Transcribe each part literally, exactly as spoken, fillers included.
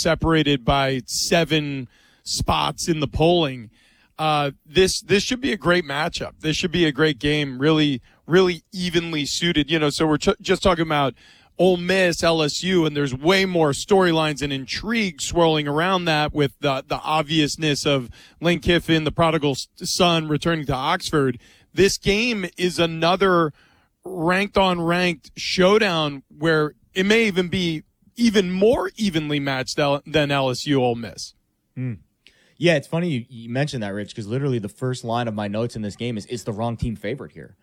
separated by seven spots in the polling. Uh, this this should be a great matchup. This should be a great game, really, really evenly suited. You know, so we're ch- just talking about Ole Miss, L S U, and there's way more storylines and intrigue swirling around that with the, the obviousness of Lane Kiffin, the prodigal son, returning to Oxford. This game is another ranked-on-ranked showdown where it may even be even more evenly matched than L S U Ole Miss. Mm. Yeah, it's funny you, you mentioned that, Rich, because literally the first line of my notes in this game is, is the wrong team favorite here.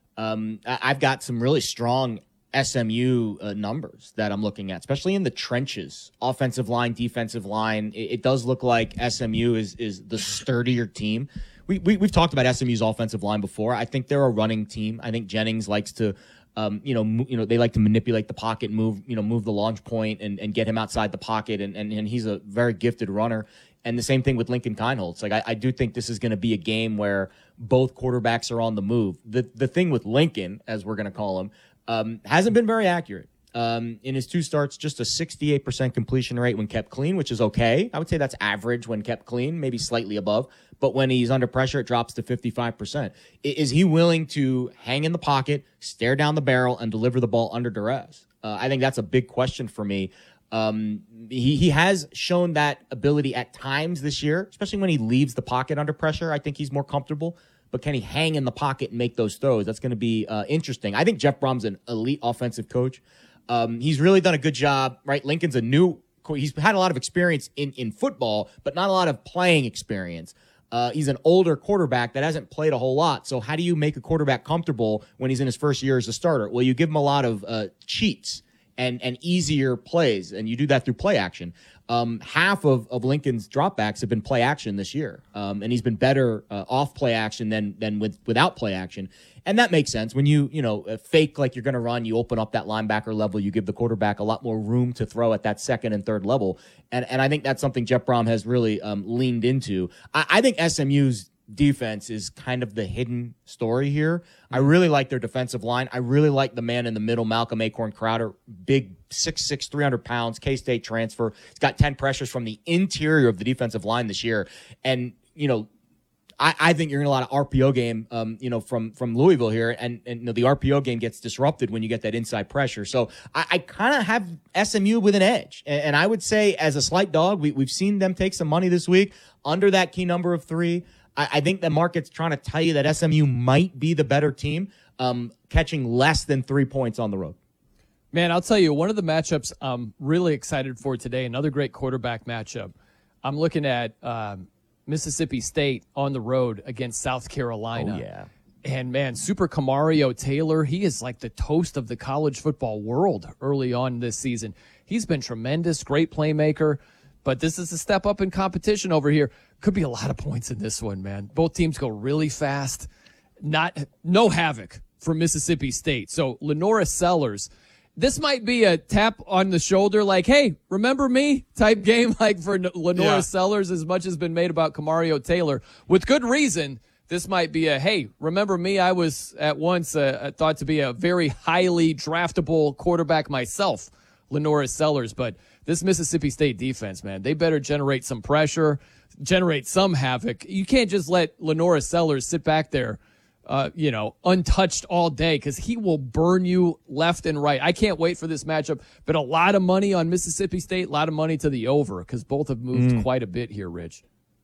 Um, I, I've got some really strong S M U uh, numbers that I'm looking at, especially in the trenches, offensive line, defensive line. It, it does look like S M U is is the sturdier team. We, we, we've talked about S M U's offensive line before. I think they're a running team. I think Jennings likes to Um, you know, mo- you know, they like to manipulate the pocket, move, you know, move the launch point and, and get him outside the pocket. And, and, and he's a very gifted runner. And the same thing with Lincoln Kienholz. Like, I, I do think this is going to be a game where both quarterbacks are on the move. The, the thing with Lincoln, as we're going to call him, um, hasn't been very accurate. Um, in his two starts, just a sixty-eight percent completion rate when kept clean, which is okay. I would say that's average when kept clean, maybe slightly above. But when he's under pressure, it drops to fifty-five percent. Is he willing to hang in the pocket, stare down the barrel, and deliver the ball under duress? Uh, I think that's a big question for me. Um, he, he has shown that ability at times this year, especially when he leaves the pocket under pressure. I think he's more comfortable. But can he hang in the pocket and make those throws? That's going to be uh, interesting. I think Jeff Brom's an elite offensive coach. Um, he's really done a good job, right? Lincoln's a new – he's had a lot of experience in, in football, but not a lot of playing experience. Uh, he's an older quarterback that hasn't played a whole lot. So how do you make a quarterback comfortable when he's in his first year as a starter? Well, you give him a lot of uh, cheats and, and easier plays, and you do that through play action. Um, half of, of Lincoln's dropbacks have been play action this year, um, and he's been better uh, off play action than than with without play action. And that makes sense. When you, you know, fake like you're going to run, you open up that linebacker level, you give the quarterback a lot more room to throw at that second and third level. And and I think that's something Jeff Brom has really um, leaned into. I, I think S M U's defense is kind of the hidden story here. I really like their defensive line. I really like the man in the middle, Malcolm Acorn Crowder, big six six, three hundred pounds, K-State transfer. He's got ten pressures from the interior of the defensive line this year. And, you know, I, I think you're in a lot of R P O game, um, you know, from, from Louisville here. And, and you know, the R P O game gets disrupted when you get that inside pressure. So I, I kind of have S M U with an edge. And, and I would say as a slight dog, we, we've seen them take some money this week under that key number of three. I, I think the market's trying to tell you that S M U might be the better team, um, catching less than three points on the road. Man, I'll tell you, one of the matchups I'm really excited for today, another great quarterback matchup. I'm looking at um, Mississippi State on the road against South Carolina. Oh, yeah. And, man, Super Camario Taylor, he is like the toast of the college football world early on this season. He's been tremendous, great playmaker, but this is a step up in competition over here. Could be a lot of points in this one, man. Both teams go really fast. Not no havoc for Mississippi State. So Lenora Sellers, this might be a tap on the shoulder like, hey, remember me type game like for Lenora yeah. Sellers, as much has been made about Camario Taylor. With good reason, this might be a, hey, remember me? I was at once uh, thought to be a very highly draftable quarterback myself, Lenora Sellers. But this Mississippi State defense, man, they better generate some pressure, generate some havoc. You can't just let Lenora Sellers sit back there, uh, you know, untouched all day, because he will burn you left and right. I can't wait for this matchup, but a lot of money on Mississippi State, a lot of money to the over, because both have moved mm. quite a bit here, Rich.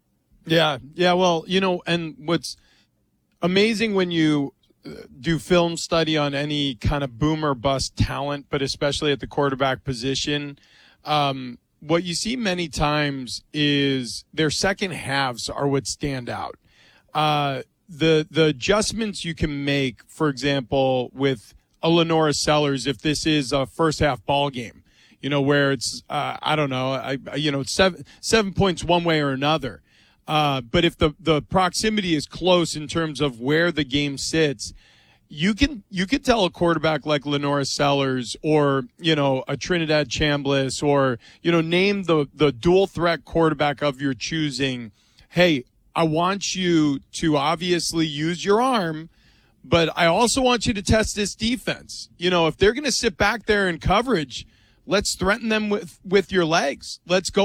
Yeah, yeah, well, you know, and what's amazing when you do film study on any kind of boom or bust talent, but especially at the quarterback position, um, what you see many times is their second halves are what stand out. Uh, the the adjustments you can make, for example, with a Lenora Sellers, if this is a first half ball game, you know, where it's uh, I don't know, I you know, seven seven points one way or another. Uh, but if the the proximity is close in terms of where the game sits, you can you can tell a quarterback like Lenora Sellers or, you know, a Trinidad Chambliss or, you know, name the, the dual threat quarterback of your choosing. Hey, I want you to obviously use your arm, but I also want you to test this defense. You know, if they're going to sit back there in coverage, let's threaten them with, with your legs. Let's go